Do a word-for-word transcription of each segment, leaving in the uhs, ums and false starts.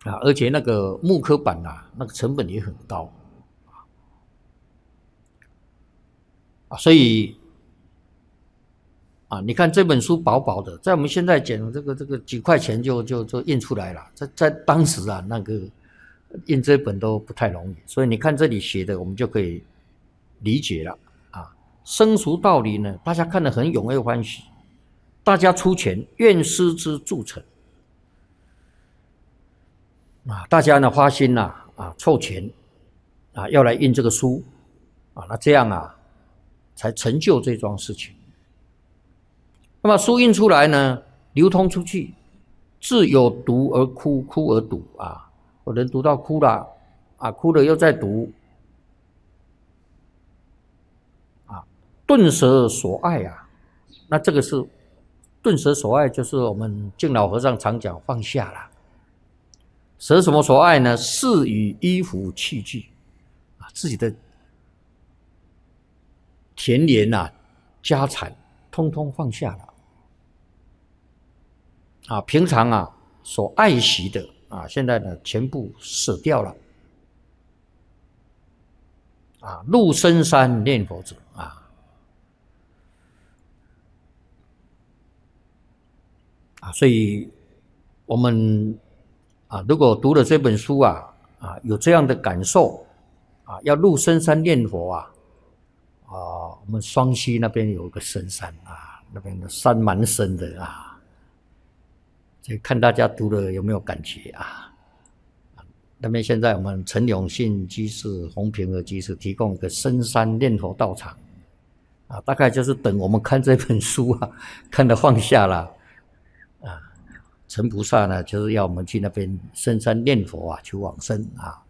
啊，而且那个木刻版啊，那个成本也很高啊，所以啊，你看这本书薄薄的，在我们现在讲这个这个几块钱就就就印出来了，在在当时啊，那个印这本都不太容易，所以你看这里写的，我们就可以理解了啊。生俗道理呢，大家看得很踊跃欢喜，大家出钱，愿施之助成啊，大家呢花心呐 啊, 啊凑钱啊，要来印这个书啊，那这样啊，才成就这桩事情。那么书印出来呢，流通出去，自有读而哭，哭而读啊，有人读到哭了啊，哭了又再读啊，顿舍所爱啊，那这个是顿舍所爱，就是我们敬老和尚常讲放下了。舍什么所爱呢？饰与衣服器具啊，自己的田园啊、家产，通通放下了。啊，平常啊所爱惜的啊，现在呢全部舍掉了。啊，入深山念佛者啊，啊，所以我们啊，如果读了这本书啊，啊，有这样的感受啊，要入深山念佛啊，啊，我们双溪那边有一个深山啊，那边的山蛮深的啊。所以看大家读了有没有感觉啊？那边现在我们陈永信居士、洪平和居士提供一个深山念佛道场啊，大概就是等我们看这本书啊，看得放下了啊。陈菩萨呢，就是要我们去那边深山念佛啊，求往生啊。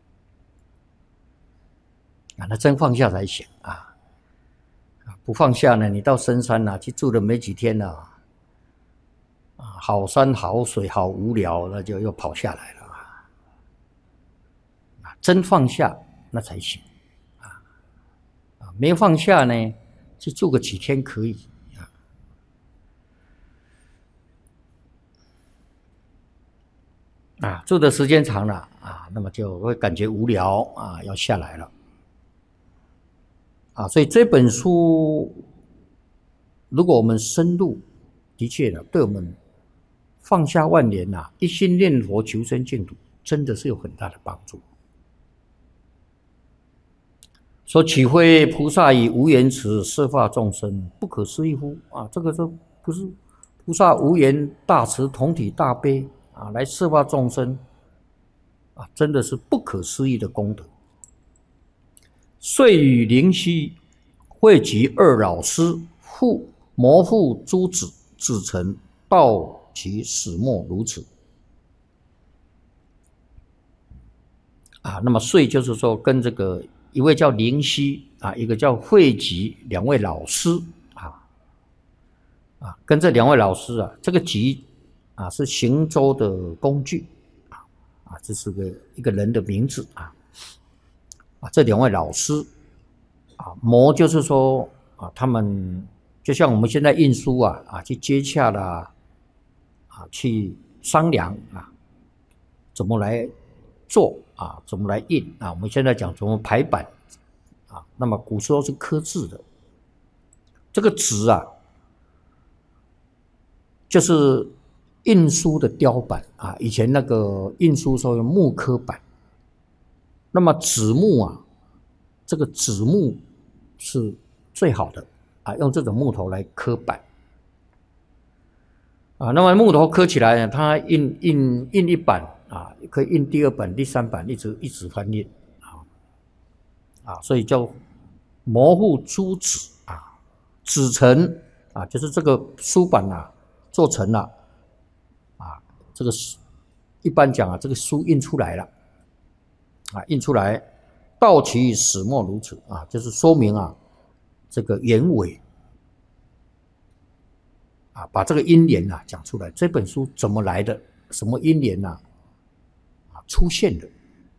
啊，那真放下才行啊！不放下呢，你到深山啊去住了没几天呢、啊。好山好水好无聊，那就又跑下来了啊！真放下那才行啊！没放下呢，就住个几天可以啊。啊，住的时间长了啊，那么就会感觉无聊啊，要下来了啊。所以这本书，如果我们深入，的确的，对我们放下万年呐、啊，一心念佛求生净土，真的是有很大的帮助。说取非菩萨以无言辞摄化众生，不可思议乎？啊，这个就不是菩萨无言大慈同体大悲啊，来摄化众生啊，真的是不可思议的功德。遂与灵犀汇集二老师，复摩复诸子，子成道其始末如此。啊，那么遂就是说跟这个一位叫灵犀啊，一个叫慧集，两位老师啊啊，跟这两位老师啊，这个集啊是行舟的工具啊啊，这是个一个人的名字啊啊，这两位老师啊，摩就是说啊，他们就像我们现在印书啊啊，去接洽啦啊，去商量啊，怎么来做啊，怎么来印啊？我们现在讲怎么排版啊？那么古时候是刻字的，这个纸啊，就是印书的雕版啊。以前那个印书时候用木刻版，那么纸木啊，这个纸木是最好的啊，用这种木头来刻版啊。那么木头刻起来呢，它印印印一版。啊，可以印第二版、第三版，一直一直翻印啊啊，所以叫模糊诸子啊，子成啊，就是这个书版啊做成了啊，这个一般讲啊，这个书印出来了啊，印出来，道其始末如此啊，就是说明啊这个原委啊，把这个因缘啊讲出来，这本书怎么来的，什么因缘啊？出现的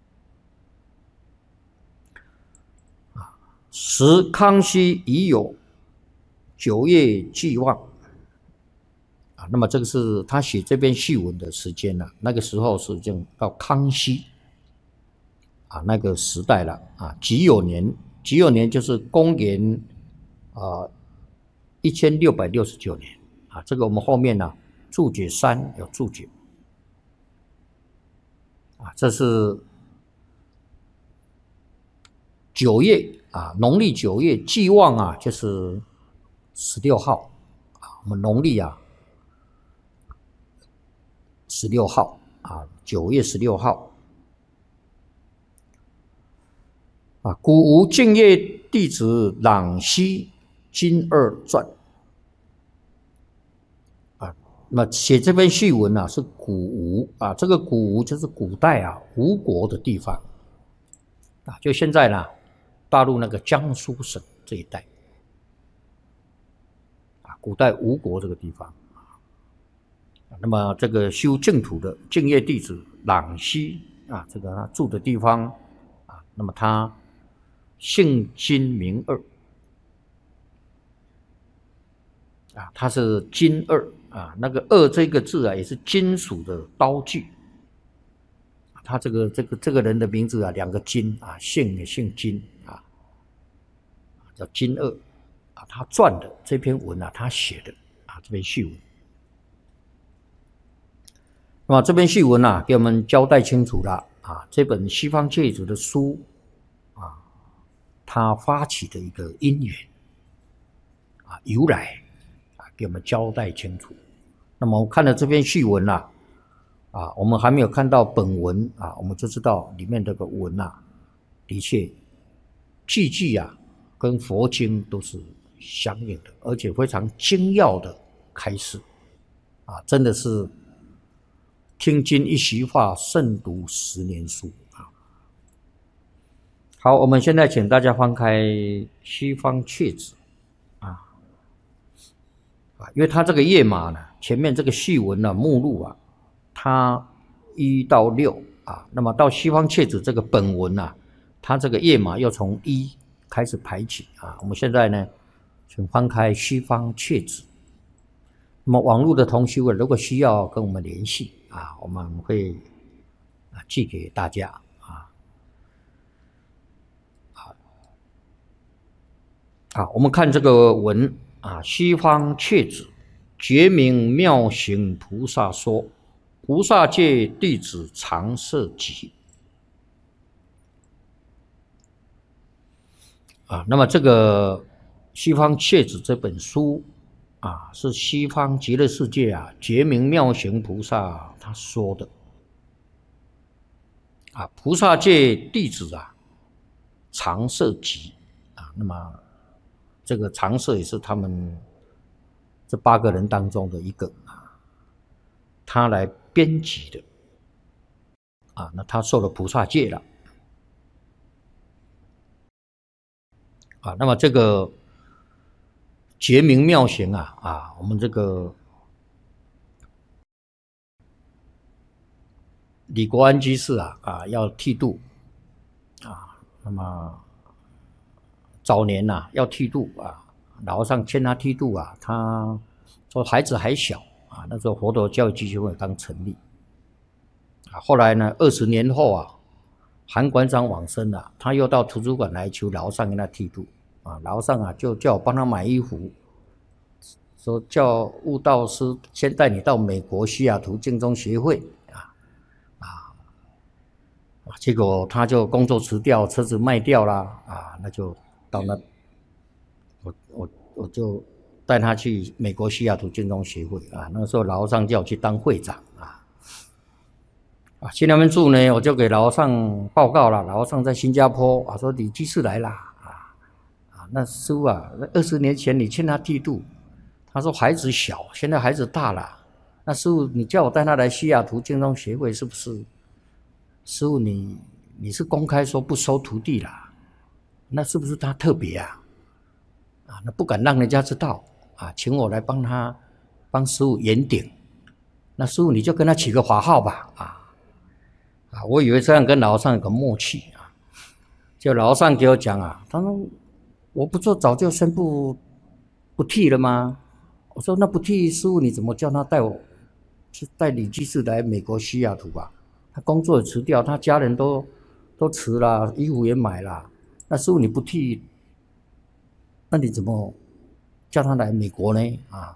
啊，时康熙已有九月既望啊。那么这个是他写这篇序文的时间了、啊，那个时候是这样到康熙啊那个时代了啊，己酉年，己酉年就是公元啊一千六百六十九年啊。这个我们后面呢、啊、注解三有注解啊，这是九月啊，农历九月忌旺啊，就是十六号啊，我们农历啊十六号啊，九月十六号啊。古吴敬业弟子朗西金二传啊，那么写这篇序文啊是古吴啊，这个古吴就是古代啊吴国的地方啊，就现在呢大陆那个江苏省这一带啊，古代吴国这个地方。那么这个修净土的净业弟子朗西啊，这个他住的地方啊，那么他姓金名二啊，他是金二啊，那个二这个字啊，也是金属的刀具。他这个这个这个人的名字啊，两个金啊，姓也姓金啊，叫金二啊。他撰的这篇文啊，他写的啊这篇序文。那么这篇序文啊，给我们交代清楚了啊，这本西方戒祖的书啊，它发起的一个因缘啊，由来啊，给我们交代清楚。那么我看了这篇序文啊，啊，我们还没有看到本文啊，我们就知道里面这个文啊，的确句句啊，跟佛经都是相应的，而且非常精要的开示啊，真的是。听经一席话，胜读十年书啊！好，我们现在请大家翻开《西方阙子》啊啊，因为它这个页码呢，前面这个序文呢、目录啊，它一到六啊，那么到《西方阙子》这个本文啊，它这个页码又从一开始排起啊。我们现在呢，请翻开《西方阙子》。那么网络的同修啊，如果需要跟我们联系啊，我们会啊寄给大家啊。好，啊，我们看这个文啊，《西方阙子》觉明妙行菩萨说，菩萨戒弟子常摄集啊。那么这个《西方阙子》这本书。啊，是西方极乐世界啊，觉明妙行菩萨他说的啊，菩萨戒弟子啊，常摄集啊，那么这个常摄也是他们这八个人当中的一个啊，他来编辑的啊，那他受了菩萨戒了啊，那么这个。觉明妙行啊啊，我们这个李国安居士啊啊要剃度啊，那么早年呐、啊、要剃度啊，老和尚劝他剃度啊，他说孩子还小啊，那时候佛陀教育基金会刚成立啊，后来呢二十年后啊，韩馆长往生了，他又到图书馆来求老和尚跟他剃度。啊，老和尚啊，就叫我帮他买衣服，说叫悟道师先带你到美国西雅图净宗协会啊啊啊！结果他就工作辞掉，车子卖掉了啊，那就到那，我我我就带他去美国西雅图净宗协会啊。那时候老和尚叫我去当会长啊啊，去那边住呢，我就给老和尚报告了，老和尚在新加坡啊，说李居士来啦。那师父啊，那二十年前你劝他剃度，他说孩子小，现在孩子大了。那师父，你叫我带他来西雅图净宗协会，是不是？师父，你你是公开说不收徒弟啦，那是不是他特别啊？啊，那不敢让人家知道啊，请我来帮他帮师父圆顶。那师父你就跟他起个法号吧，啊啊，我以为这样跟老和尚有个默契啊，就老和尚给我讲啊，他说。我不做早就宣布不剃了吗？ 我说那不替师傅，你怎么叫他带我去带李居士来美国西雅图啊？他工作也辞掉，他家人都都辞了，衣服也买了。那师傅你不替，那你怎么叫他来美国呢？啊？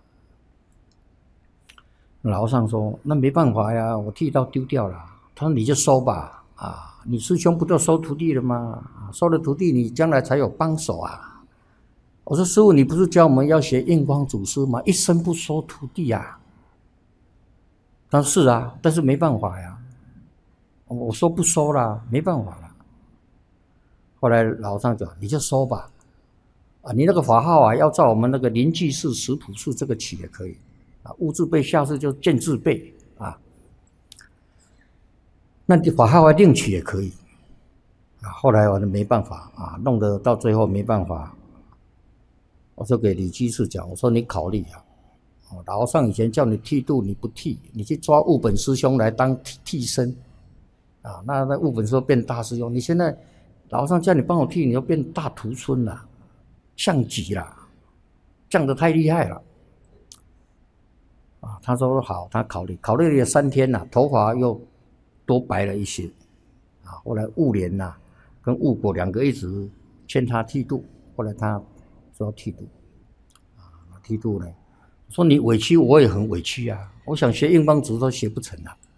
老和尚说：“那没办法呀，我剃刀丢掉了。”他说：“你就收吧，啊，你师兄不都收徒弟了吗？收了徒弟，你将来才有帮手啊。”我说：“师父，你不是教我们要学印光祖师吗？一生不收徒弟啊。”他说：“是啊，但是没办法呀。”我说：“不收了，没办法了。”后来老和尚讲：“你就收吧，啊，你那个法号啊，要照我们那个临济寺、石浦寺这个起也可以。”啊，物自备，下次就见自备啊。那你法号另取也可以啊。后来我就没办法啊，弄得到最后没办法，我就给李居士讲，我说你考虑啊，老和尚以前叫你剃度你不剃，你去抓悟本师兄来当替身啊，那那悟本师兄变大师兄，你现在老和尚叫你帮我剃，你又变大徒孙了，像极了，降得太厉害了。啊，他说好，他考虑，考虑了三天呐、啊，头发又多白了一些，啊，后来悟莲呐、啊、跟悟果两个一直劝他剃度，后来他说剃度，啊，剃度呢，说你委屈我也很委屈啊，我想学印光祖都学不成啊，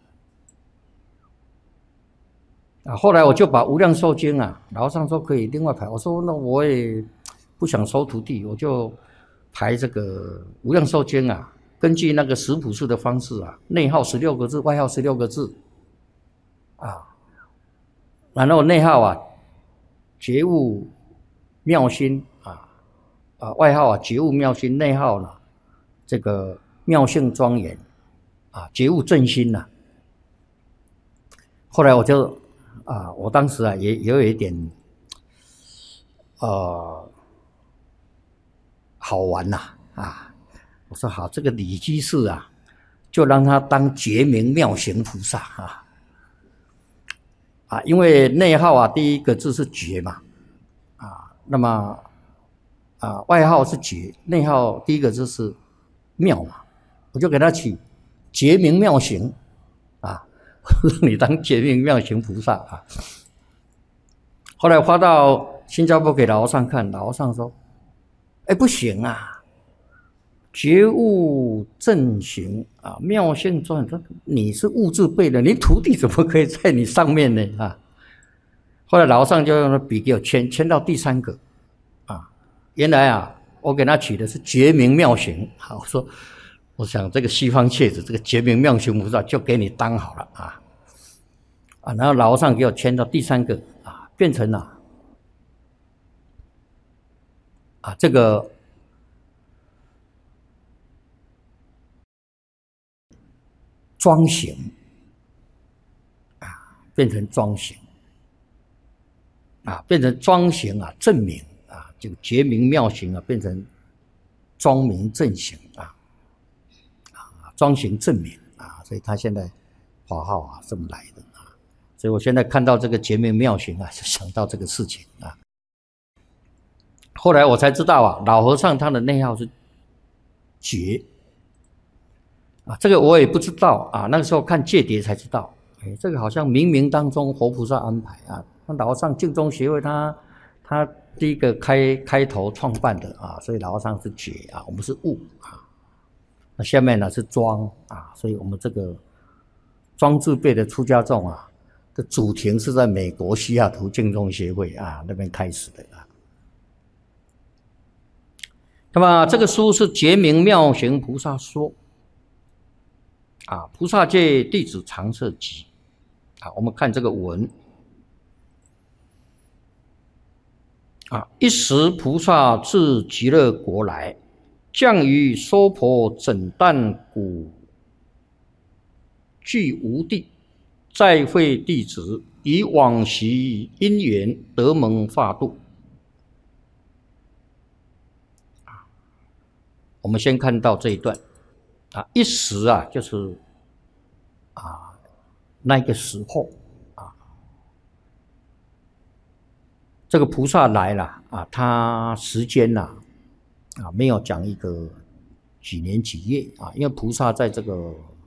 啊，后来我就把无量寿经啊，老和尚说可以另外排，我说那我也不想收徒弟，我就排这个无量寿经啊。根据那个石浦寺的方式啊，内号十六个字，外号十六个字，啊，然后内号啊，觉悟妙心啊，啊，外号啊，觉悟妙心，内号呢，这个妙性庄严，啊，觉悟正心呐、啊。后来我就啊，我当时啊也也有一点，呃，好玩呐 啊, 啊。我说好，这个李居士啊，就让他当觉明妙行菩萨啊，啊，因为内号啊，第一个字是觉嘛，啊，那么啊，外号是觉，内号第一个字是妙嘛，我就给他取觉明妙行啊，让你当觉明妙行菩萨啊。后来发到新加坡给老和尚看，老和尚说：“哎，不行啊。”觉悟正行啊，妙性庄严，你是物自备的，你徒弟怎么可以在你上面呢？啊！后来老和尚就用笔给我签，签到第三个啊。原来啊，我给他取的是觉明妙行。好，我说，我想这个西方切子，这个觉明妙行菩萨就给你当好了啊啊！然后老和尚给我签到第三个啊，变成了啊这个。庄行啊，变成庄行啊，变成庄行啊，正明啊，就觉明妙行啊，变成庄明正行啊，啊，庄行正明啊，所以他现在法号啊这么来的啊，所以我现在看到这个觉明妙行啊，就想到这个事情啊。后来我才知道啊，老和尚他的内号是觉。啊，这个我也不知道啊，那个时候看戒牒才知道，哎，这个好像冥冥当中活菩萨安排啊。那老和尚净宗协会他他第一个开开头创办的啊，所以老和尚是觉啊，我们是悟啊。那下面呢是庄啊，所以我们这个庄自备的出家众啊的主庭是在美国西雅图净宗协会啊那边开始的啊。那么这个书是觉明妙行菩萨说。啊，菩萨戒弟子常摄集啊，我们看这个文啊，一时菩萨自极乐国来，降于娑婆整旦古具无地，再会弟子，以往昔因缘得蒙化度。啊，我们先看到这一段。啊，一时啊，就是啊那个时候啊，这个菩萨来了啊，他时间呐 啊, 啊没有讲一个几年几月啊？因为菩萨在这个